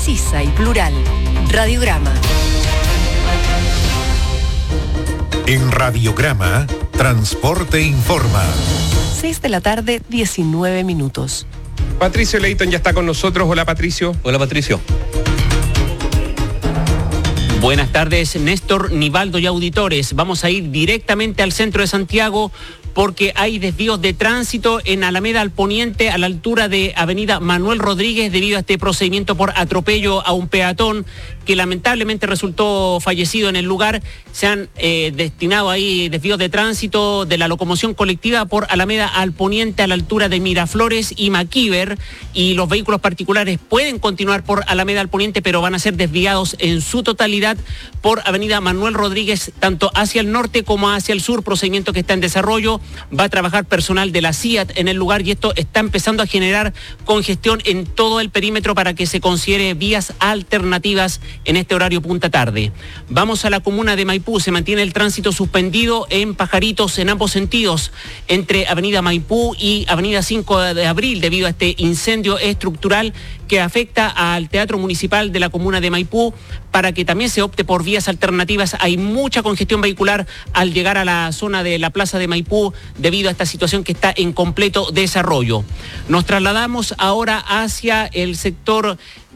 precisa y plural. Radiograma. En Radiograma, Transporte Informa. 6 de la tarde, 19 minutos. Patricio Leighton ya está con nosotros. Hola, Patricio. Hola, Patricio. Buenas tardes, Néstor, Nivaldo y auditores. Vamos a ir directamente al centro de Santiago porque hay desvíos de tránsito en Alameda al Poniente a la altura de Avenida Manuel Rodríguez debido a este procedimiento por atropello a un peatón que lamentablemente resultó fallecido en el lugar. Se han destinado ahí desvíos de tránsito de la locomoción colectiva por Alameda al Poniente a la altura de Miraflores y Maquíver, y los vehículos particulares pueden continuar por Alameda al Poniente, pero van a ser desviados en su totalidad por Avenida Manuel Rodríguez, tanto hacia el norte como hacia el sur, procedimiento que está en desarrollo. Va a trabajar personal de la CIAT en el lugar y esto está empezando a generar congestión en todo el perímetro para que se considere vías alternativas en este horario punta tarde. Vamos a la comuna de Maipú. Se mantiene el tránsito suspendido en Pajaritos en ambos sentidos, entre Avenida Maipú y Avenida 5 de Abril, debido a este incendio estructural que afecta al Teatro Municipal de la comuna de Maipú, para que también se opte por vías alternativas. Hay mucha congestión vehicular al llegar a la zona de la Plaza de Maipú debido a esta situación que está en completo desarrollo. Nos trasladamos ahora hacia el sector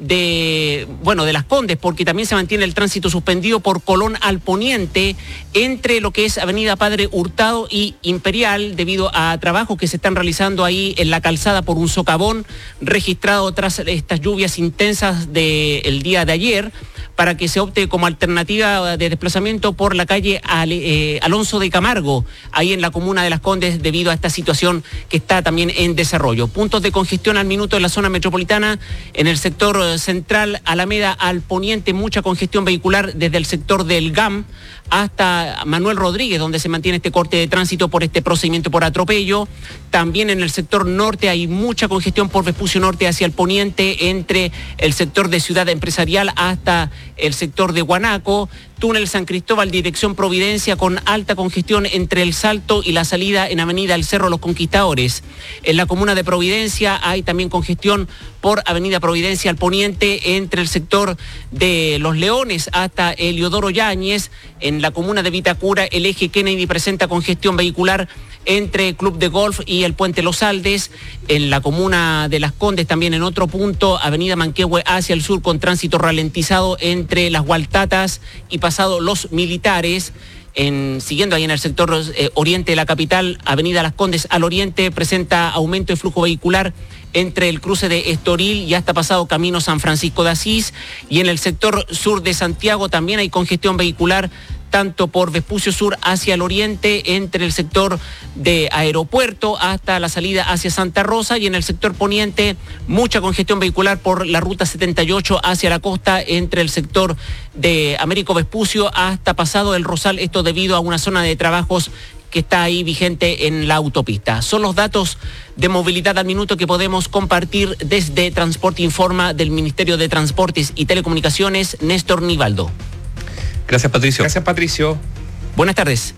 de Las Condes, porque también se mantiene el tránsito suspendido por Colón al Poniente entre lo que es Avenida Padre Hurtado y Imperial, debido a trabajos que se están realizando ahí en la calzada por un socavón registrado tras estas lluvias intensas del día de ayer, para que se opte como alternativa de desplazamiento por la calle Alonso de Camargo, ahí en la comuna de Las Condes, debido a esta situación que está también en desarrollo. Puntos de congestión al minuto en la zona metropolitana, en el sector central, Alameda al Poniente, mucha congestión vehicular desde el sector del GAM hasta Manuel Rodríguez, donde se mantiene este corte de tránsito por este procedimiento por atropello. También en el sector norte hay mucha congestión por Vespucio Norte hacia el Poniente, entre el sector de Ciudad Empresarial hasta el sector de Guanaco. Túnel San Cristóbal, dirección Providencia, con alta congestión entre el Salto y la salida en Avenida El Cerro Los Conquistadores. En la comuna de Providencia hay también congestión por Avenida Providencia al Poniente, entre el sector de Los Leones hasta Eliodoro Yáñez. En la comuna de Vitacura, el eje Kennedy presenta congestión vehicular entre Club de Golf y el Puente Los Aldes. En la comuna de Las Condes, también en otro punto, Avenida Manquehue hacia el sur, con tránsito ralentizado entre Las Gualtatas y pasado Los Militares. Siguiendo ahí en el sector oriente de la capital, Avenida Las Condes al oriente presenta aumento de flujo vehicular entre el cruce de Estoril y hasta pasado Camino San Francisco de Asís. Y en el sector sur de Santiago también hay congestión vehicular, tanto por Vespucio Sur hacia el oriente, entre el sector de Aeropuerto hasta la salida hacia Santa Rosa, y en el sector poniente mucha congestión vehicular por la ruta 78 hacia la costa, entre el sector de Américo Vespucio hasta pasado el Rosal, esto debido a una zona de trabajos que está ahí vigente en la autopista. Son los datos de movilidad al minuto que podemos compartir desde Transporte Informa del Ministerio de Transportes y Telecomunicaciones. Néstor Nivaldo. Gracias, Patricio. Gracias, Patricio. Buenas tardes.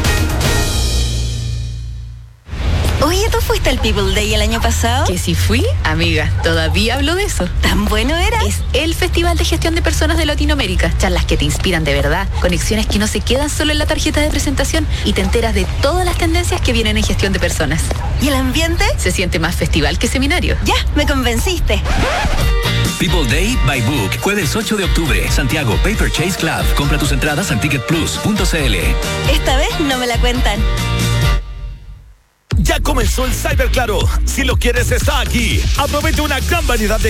Oye, ¿tú fuiste al People Day el año pasado? Que si fui, amiga, todavía hablo de eso. ¿Tan bueno era? Es el Festival de Gestión de Personas de Latinoamérica. Charlas que te inspiran de verdad, conexiones que no se quedan solo en la tarjeta de presentación, y te enteras de todas las tendencias que vienen en gestión de personas. ¿Y el ambiente? Se siente más festival que seminario. Ya, me convenciste. People Day by Book, jueves 8 de octubre, Santiago, Paper Chase Club. Compra tus entradas en ticketplus.cl. Esta vez no me la cuentan. Ya comenzó el Cyber Claro. Si lo quieres, está aquí. Aprovecha una gran variedad de